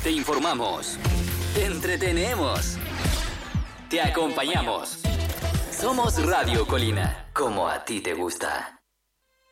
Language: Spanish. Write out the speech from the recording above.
Te informamos. Te entretenemos. Te acompañamos. Somos Radio Colina, como a ti te gusta.